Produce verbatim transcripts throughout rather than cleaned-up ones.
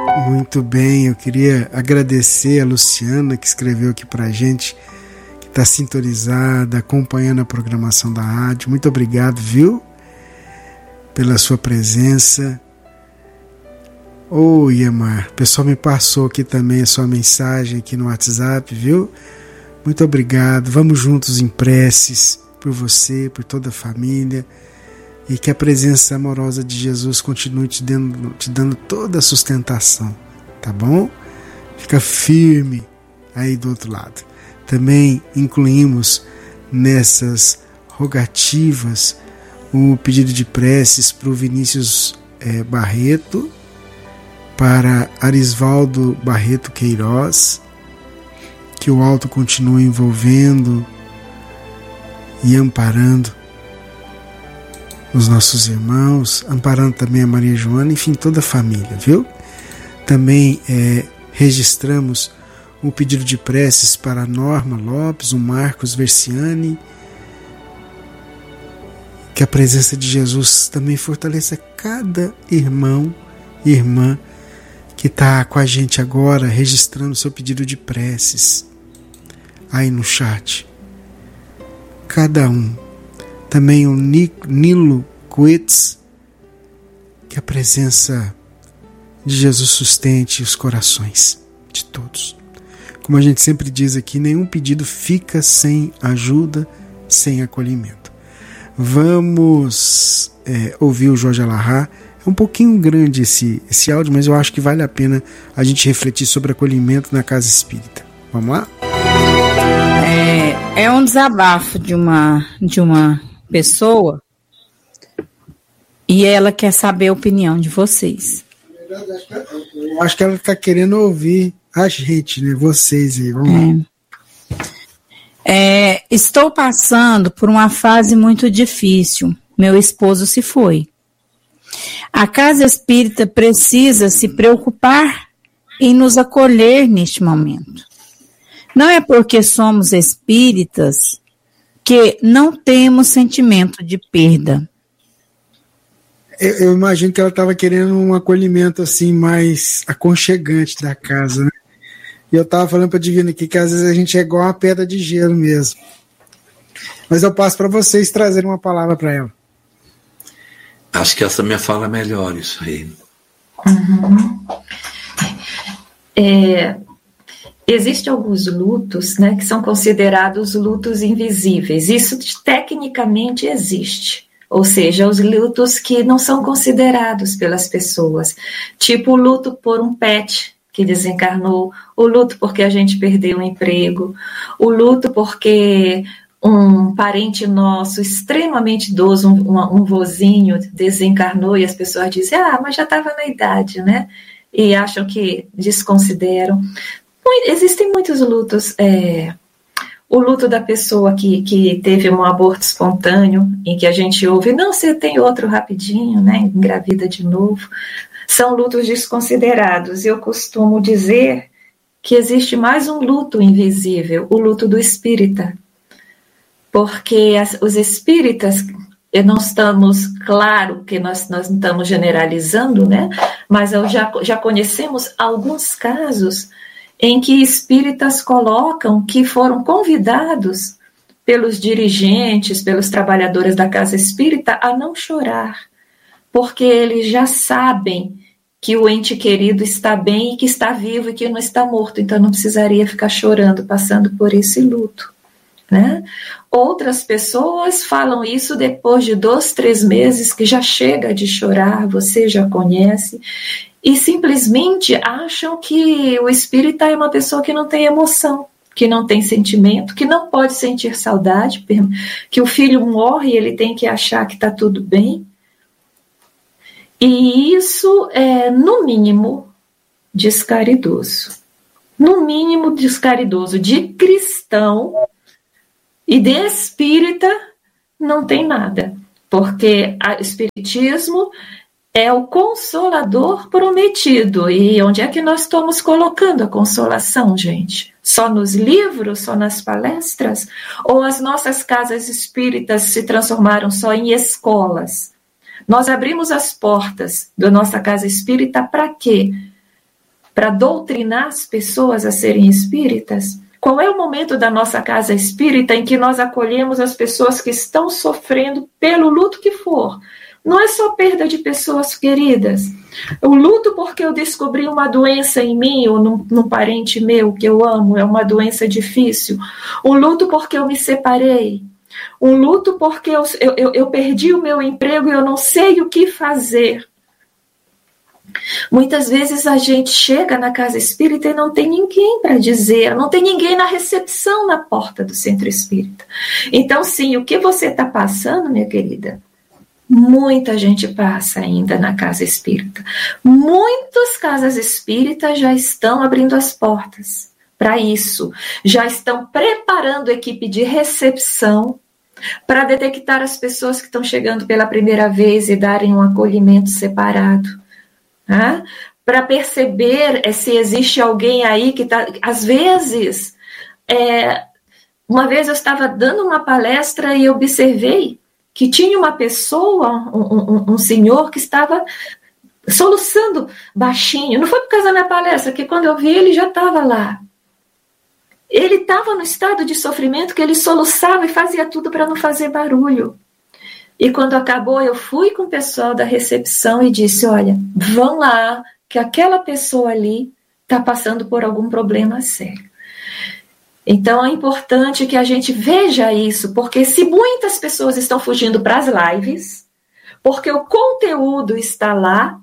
Muito bem, eu queria agradecer a Luciana que escreveu aqui pra gente, que está sintonizada, acompanhando a programação da rádio. Muito obrigado, viu? Pela sua presença. Ô, Iemar, o pessoal me passou aqui também a sua mensagem aqui no WhatsApp, viu? Muito obrigado. Vamos juntos em preces por você, por toda a família. E que a presença amorosa de Jesus continue te dando, te dando toda a sustentação, tá bom? Fica firme aí do outro lado. Também incluímos nessas rogativas o pedido de preces para o Vinícius é, Barreto, para Arisvaldo Barreto Queiroz, que o alto continue envolvendo e amparando os nossos irmãos, amparando também a Maria Joana, enfim, toda a família, viu? Também é, registramos o pedido de preces para a Norma Lopes, o Marcos Versiani, que a presença de Jesus também fortaleça cada irmão e irmã que está com a gente agora, registrando seu pedido de preces aí no chat. Cada um. Também o Nilo Coetz, que a presença de Jesus sustente os corações de todos. Como a gente sempre diz aqui, nenhum pedido fica sem ajuda, sem acolhimento. Vamos é, ouvir o Jorge Alahá. É um pouquinho grande esse, esse áudio, mas eu acho que vale a pena a gente refletir sobre acolhimento na casa espírita. Vamos lá? É, é um desabafo de uma... De uma pessoa e ela quer saber a opinião de vocês. Eu acho que ela está querendo ouvir a gente, né? Vocês aí, vamos lá. É. É, estou passando por uma fase muito difícil. Meu esposo se foi. A casa espírita precisa se preocupar em nos acolher neste momento. Não é porque somos espíritas que não temos sentimento de perda. Eu, eu imagino que ela estava querendo um acolhimento assim mais aconchegante da casa, né? E eu estava falando para a Divina aqui que às vezes a gente é igual uma pedra de gelo mesmo. Mas eu passo para vocês trazerem uma palavra para ela. Acho que essa minha fala é melhor, isso aí. Uhum. É... Existem alguns lutos, né, que são considerados lutos invisíveis. Isso tecnicamente existe. Ou seja, os lutos que não são considerados pelas pessoas. Tipo o luto por um pet que desencarnou, o luto porque a gente perdeu o emprego, o luto porque um parente nosso extremamente idoso, um, um vozinho desencarnou e as pessoas dizem, ah, mas já estava na idade, né? E acham que desconsideram. Existem muitos lutos, é, o luto da pessoa que, que teve um aborto espontâneo, em que a gente ouve, não, você tem outro rapidinho, né, engravida de novo, são lutos desconsiderados. Eu costumo dizer que existe mais um luto invisível, o luto do espírita, porque as, os espíritas, não estamos, claro que nós, nós não estamos generalizando, né, mas eu já, já conhecemos alguns casos em que espíritas colocam que foram convidados pelos dirigentes, pelos trabalhadores da casa espírita a não chorar, porque eles já sabem que o ente querido está bem e que está vivo e que não está morto, então não precisaria ficar chorando, passando por esse luto, né? Outras pessoas falam isso depois de dois, três meses, que já chega de chorar, você já conhece, e simplesmente acham que o espírita é uma pessoa que não tem emoção, que não tem sentimento, que não pode sentir saudade, que o filho morre e ele tem que achar que está tudo bem. E isso é, no mínimo, descaridoso. No mínimo, descaridoso. De cristão e de espírita não tem nada, porque o espiritismo é o consolador prometido. E onde é que nós estamos colocando a consolação, gente? Só nos livros, só nas palestras? Ou as nossas casas espíritas se transformaram só em escolas? Nós abrimos as portas da nossa casa espírita para quê? para doutrinar as pessoas a serem espíritas? Qual é o momento da nossa casa espírita em que nós acolhemos as pessoas que estão sofrendo pelo luto que for? Não é só perda de pessoas queridas. O luto porque eu descobri uma doença em mim ou num, num parente meu que eu amo, é uma doença difícil. O luto porque eu me separei. Um luto porque eu, eu, eu perdi o meu emprego e eu não sei o que fazer. Muitas vezes a gente chega na casa espírita e não tem ninguém para dizer, não tem ninguém na recepção na porta do centro espírita. Então, sim, o que você está passando, minha querida? Muita gente passa ainda na casa espírita. Muitas casas espíritas já estão abrindo as portas para isso. Já estão preparando a equipe de recepção para detectar as pessoas que estão chegando pela primeira vez e darem um acolhimento separado. Né? Para perceber é, se existe alguém aí que está... Às vezes, é, uma vez eu estava dando uma palestra e observei que tinha uma pessoa, um, um, um senhor que estava soluçando baixinho. Não foi por causa da minha palestra, que quando eu vi ele já estava lá. Ele estava no estado de sofrimento que ele soluçava e fazia tudo para não fazer barulho. E quando acabou, eu fui com o pessoal da recepção e disse, olha, vão lá, que aquela pessoa ali está passando por algum problema sério. Então é importante que a gente veja isso, porque se muitas pessoas estão fugindo para as lives, porque o conteúdo está lá,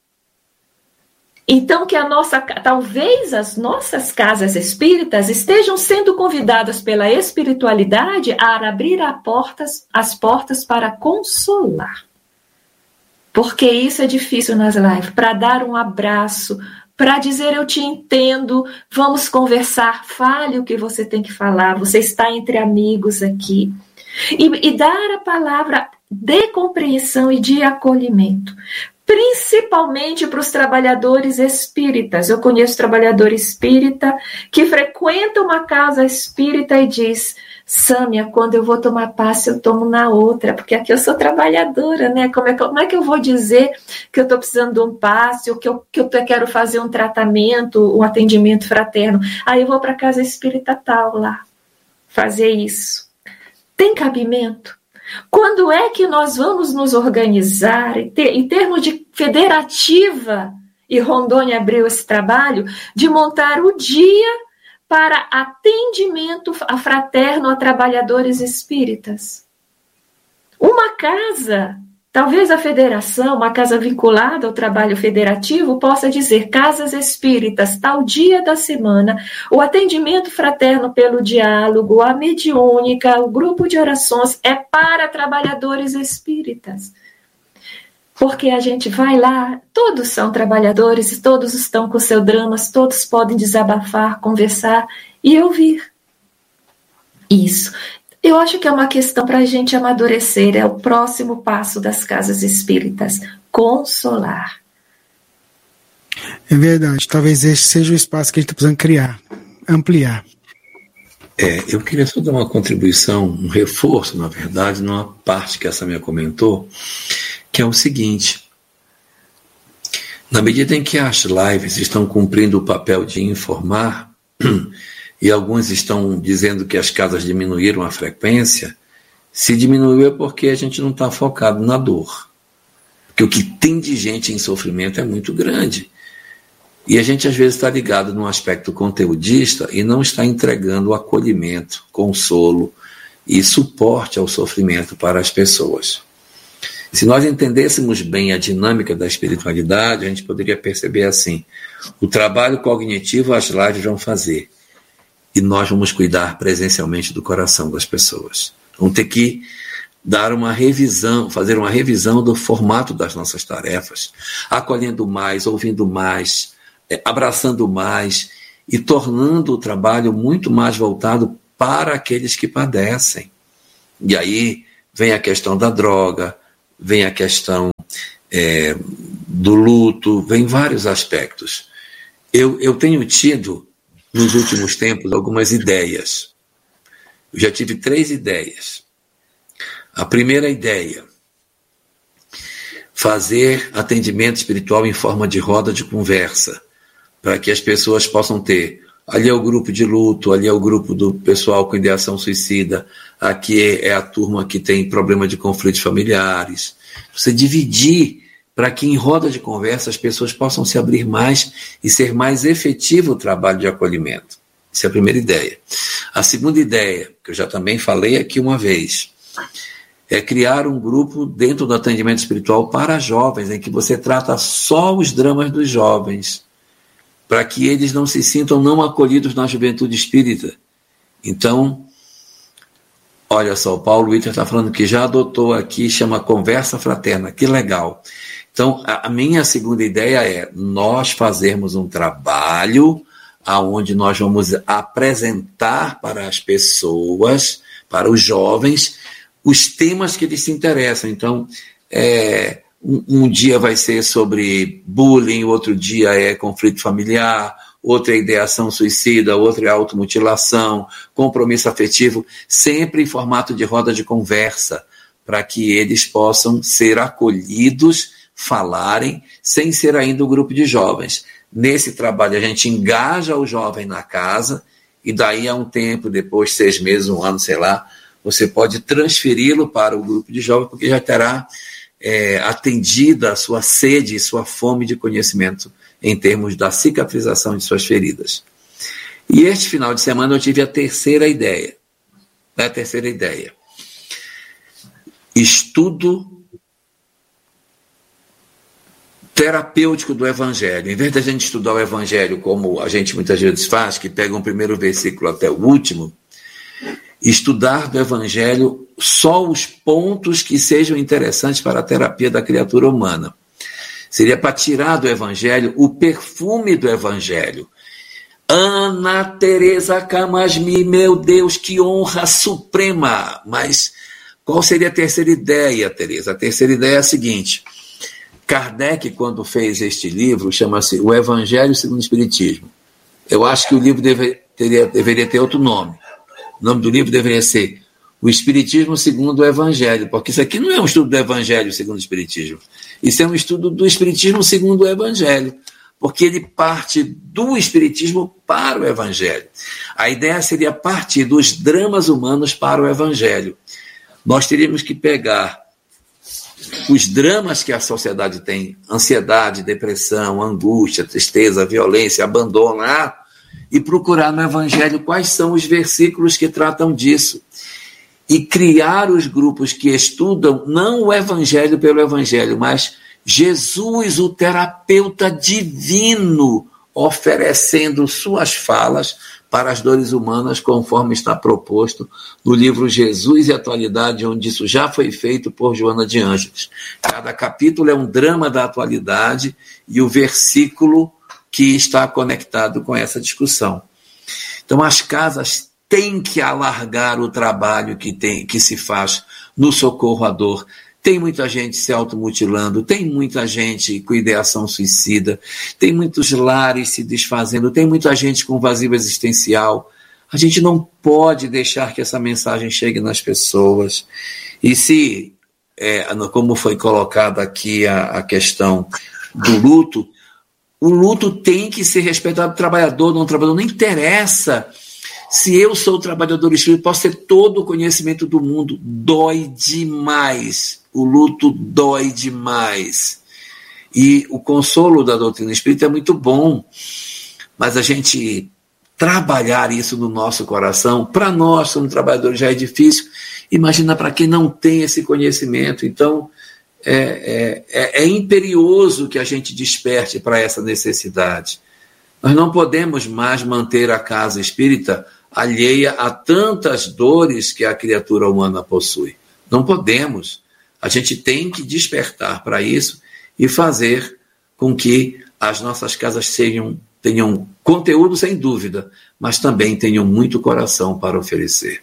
então que a nossa, talvez as nossas casas espíritas estejam sendo convidadas pela espiritualidade a abrir a portas, as portas para consolar. Porque isso é difícil nas lives, para dar um abraço, para dizer eu te entendo, vamos conversar, fale o que você tem que falar, você está entre amigos aqui. E, e dar a palavra de compreensão e de acolhimento. Principalmente para os trabalhadores espíritas. Eu conheço trabalhador espírita que frequenta uma casa espírita e diz, Sâmia, quando eu vou tomar passe, eu tomo na outra, porque aqui eu sou trabalhadora, né? Como é que, como é que eu vou dizer que eu estou precisando de um passe, ou que eu, que eu quero fazer um tratamento, um atendimento fraterno? Aí eu vou para a casa espírita tal lá, fazer isso. Tem cabimento? Quando é que nós vamos nos organizar, em termos de federativa, e Rondônia abriu esse trabalho, de montar o dia para atendimento a fraterno a trabalhadores espíritas? Uma casa, talvez a federação, uma casa vinculada ao trabalho federativo, possa dizer, casas espíritas, tal dia da semana, o atendimento fraterno pelo diálogo, a mediúnica, o grupo de orações é para trabalhadores espíritas. Porque a gente vai lá, todos são trabalhadores, todos estão com seus dramas, todos podem desabafar, conversar e ouvir. Isso. Eu acho que é uma questão para a gente amadurecer, é o próximo passo das casas espíritas, consolar. É verdade, talvez esse seja o espaço que a gente está precisando criar, ampliar. É, eu queria só dar uma contribuição, um reforço, na verdade, numa parte que essa minha comentou, que é o seguinte, na medida em que as lives estão cumprindo o papel de informar, e alguns estão dizendo que as casas diminuíram a frequência, se diminuiu é porque a gente não está focado na dor. Porque o que tem de gente em sofrimento é muito grande. E a gente às vezes está ligado num aspecto conteudista e não está entregando o acolhimento, consolo e suporte ao sofrimento para as pessoas. Se nós entendêssemos bem a dinâmica da espiritualidade, a gente poderia perceber assim, o trabalho cognitivo as lives vão fazer. E nós vamos cuidar presencialmente do coração das pessoas. Vamos ter que dar uma revisão, fazer uma revisão do formato das nossas tarefas, acolhendo mais, ouvindo mais, abraçando mais e tornando o trabalho muito mais voltado para aqueles que padecem. E aí vem a questão da droga, vem a questão é, do luto, vem vários aspectos. Eu, eu tenho tido nos últimos tempos algumas ideias. Eu já tive três ideias. A primeira ideia, fazer atendimento espiritual em forma de roda de conversa, para que as pessoas possam ter. Ali é o grupo de luto, ali é o grupo do pessoal com ideação suicida, aqui é a turma que tem problema de conflitos familiares. Você dividir para que em roda de conversa as pessoas possam se abrir mais e ser mais efetivo o trabalho de acolhimento. Essa é a primeira ideia. A segunda ideia, que eu já também falei aqui uma vez, é criar um grupo dentro do atendimento espiritual para jovens, em que você trata só os dramas dos jovens, para que eles não se sintam não acolhidos na juventude espírita. Então, olha só, o Paulo Witter está falando que já adotou aqui, chama Conversa Fraterna, que legal. Então, a minha segunda ideia é nós fazermos um trabalho onde nós vamos apresentar para as pessoas, para os jovens, os temas que eles se interessam. Então, é, um, um dia vai ser sobre bullying, outro dia é conflito familiar, outra é ideação suicida, outra é automutilação, compromisso afetivo, sempre em formato de roda de conversa, para que eles possam ser acolhidos, falarem, sem ser ainda um grupo de jovens. Nesse trabalho a gente engaja o jovem na casa, e daí a um tempo, depois seis meses, um ano, sei lá, você pode transferi-lo para o grupo de jovens, porque já terá é, atendida a sua sede e sua fome de conhecimento em termos da cicatrização de suas feridas. E este final de semana eu tive a terceira ideia. A terceira ideia. Estudo terapêutico do Evangelho. Em vez da gente estudar o Evangelho como a gente muitas vezes faz, que pega um primeiro versículo até o último, estudar do Evangelho só os pontos que sejam interessantes para a terapia da criatura humana. Seria para tirar do Evangelho o perfume do Evangelho. Ana Teresa Camasmi, meu Deus, que honra suprema! Mas qual seria a terceira ideia, Teresa? A terceira ideia é a seguinte: Kardec, quando fez este livro, chama-se O Evangelho segundo o Espiritismo. Eu acho que o livro deve, teria, deveria ter outro nome. O nome do livro deveria ser O Espiritismo segundo o Evangelho, porque isso aqui não é um estudo do Evangelho segundo o Espiritismo. Isso é um estudo do Espiritismo segundo o Evangelho, porque ele parte do Espiritismo para o Evangelho. A ideia seria partir dos dramas humanos para o Evangelho. Nós teríamos que pegar os dramas que a sociedade tem, ansiedade, depressão, angústia, tristeza, violência, abandono, ah, e procurar no Evangelho quais são os versículos que tratam disso. E criar os grupos que estudam não o Evangelho pelo Evangelho, mas Jesus, o terapeuta divino, oferecendo suas falas para as dores humanas, conforme está proposto no livro Jesus e Atualidade, onde isso já foi feito por Joana de Ângeles. Cada capítulo é um drama da atualidade e o versículo que está conectado com essa discussão. Então, as casas têm que alargar o trabalho que, tem, que se faz no socorro à dor. Tem muita gente se automutilando, tem muita gente com ideação suicida, tem muitos lares se desfazendo, tem muita gente com vazio existencial. A gente não pode deixar que essa mensagem chegue nas pessoas. E se, é, como foi colocada aqui a, a questão do luto, o luto tem que ser respeitado. Trabalhador, não trabalhador, não interessa. Se eu sou trabalhador espírita, posso ter todo o conhecimento do mundo, dói demais. O luto dói demais. E o consolo da doutrina espírita é muito bom, mas a gente trabalhar isso no nosso coração, para nós, como trabalhadores, já é difícil. Imagina para quem não tem esse conhecimento. Então, é, é, é imperioso que a gente desperte para essa necessidade. Nós não podemos mais manter a casa espírita alheia a tantas dores que a criatura humana possui. Não podemos. A gente tem que despertar para isso e fazer com que as nossas casas sejam, tenham conteúdo, sem dúvida, mas também tenham muito coração para oferecer.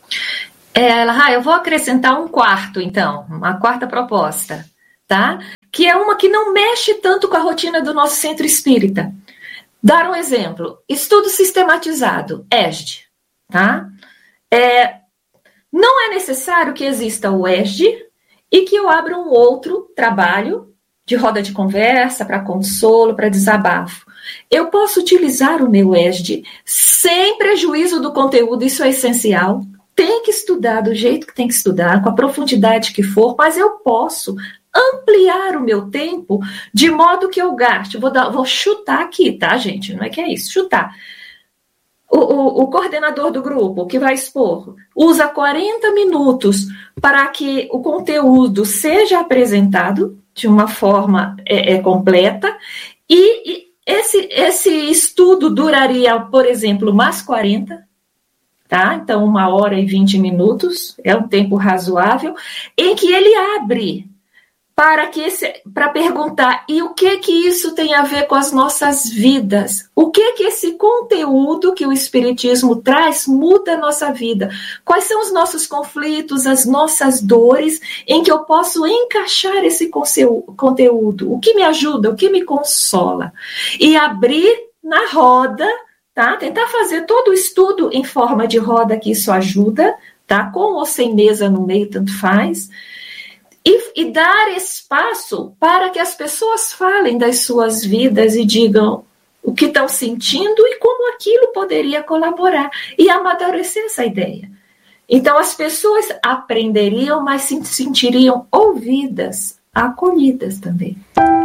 É, Elahá, eu vou acrescentar um quarto, então, uma quarta proposta, tá? Que é uma que não mexe tanto com a rotina do nosso centro espírita. Dar um exemplo, estudo sistematizado, E S D, tá? É, não é necessário que exista o E S D e que eu abra um outro trabalho de roda de conversa, para consolo, para desabafo. Eu posso utilizar o meu E S D sem prejuízo do conteúdo, isso é essencial. Tem que estudar do jeito que tem que estudar, com a profundidade que for, mas eu posso ampliar o meu tempo de modo que eu gaste. Vou, dar, vou chutar aqui, tá, gente? Não é que é isso, chutar. O, o, o coordenador do grupo que vai expor usa quarenta minutos para que o conteúdo seja apresentado de uma forma é, é, completa e, e esse, esse estudo duraria, por exemplo, mais quarenta, tá? Então, uma hora e vinte minutos é um tempo razoável, em que ele abre para que esse, para perguntar, e o que que isso tem a ver com as nossas vidas? O que que esse conteúdo que o Espiritismo traz muda a nossa vida? Quais são os nossos conflitos, as nossas dores, em que eu posso encaixar esse conteúdo? O que me ajuda, o que me consola? E abrir na roda, tá? Tentar fazer todo o estudo em forma de roda, que isso ajuda, tá? Com ou sem mesa no meio, tanto faz. E, e dar espaço para que as pessoas falem das suas vidas e digam o que estão sentindo e como aquilo poderia colaborar. E amadurecer essa ideia. Então, as pessoas aprenderiam, mas se sentiriam ouvidas, acolhidas também.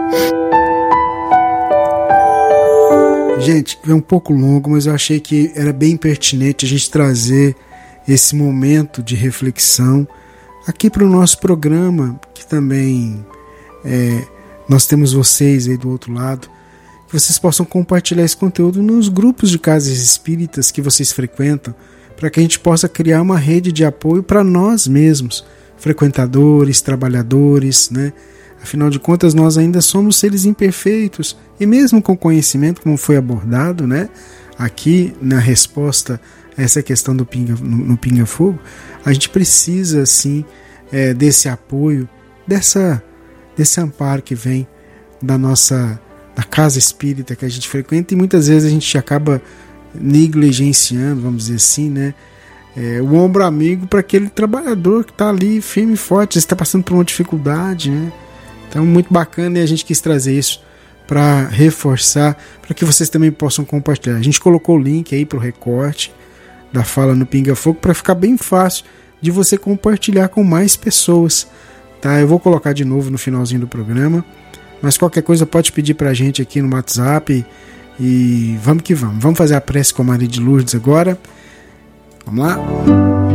Gente, é um pouco longo, mas eu achei que era bem pertinente a gente trazer esse momento de reflexão aqui para o nosso programa, que também é, nós temos vocês aí do outro lado, que vocês possam compartilhar esse conteúdo nos grupos de casas espíritas que vocês frequentam, para que a gente possa criar uma rede de apoio para nós mesmos, frequentadores, trabalhadores, né? Afinal de contas, nós ainda somos seres imperfeitos, e mesmo com conhecimento, como foi abordado, né, aqui na resposta a essa questão do pinga, no, no Pinga Fogo, a gente precisa, sim, é, desse apoio, dessa, desse amparo que vem da nossa da casa espírita que a gente frequenta, e muitas vezes a gente acaba negligenciando, vamos dizer assim, né, é, o ombro amigo para aquele trabalhador que está ali firme e forte, está passando por uma dificuldade, né? Então, muito bacana, e a gente quis trazer isso para reforçar, para que vocês também possam compartilhar. A gente colocou o link aí para o recorte da fala no Pinga Fogo, para ficar bem fácil de você compartilhar com mais pessoas, tá? Eu vou colocar de novo no finalzinho do programa, mas qualquer coisa pode pedir para a gente aqui no WhatsApp, e vamos que vamos. Vamos fazer a prece com a Maria de Lourdes agora. Vamos lá?